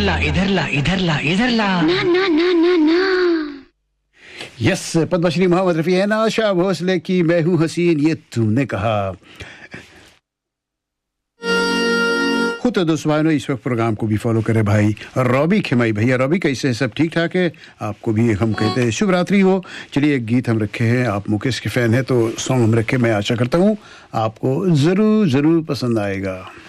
ला इधर ला इधर ला इधर ला। ना ना ना ना ना। यस, पद्मश्री मोहम्मद रफी है ना, आशा भोसले की मैं हूँ हसीन ये तूने कहा। खुद दोस्तों भाइयों, इस वक्त प्रोग्राम को भी फॉलो करें भाई रॉबी खिमाई। भैया रॉबी कैसे सब ठीक ठाक है? आपको भी हम कहते हैं शुभ रात्रि हो। चलिए एक गीत हम रखे हैं, आप मुकेश के फैन हैं तो सॉन्ग हम रखे, मैं आशा करता हूँ आपको जरूर पसंद आएगा।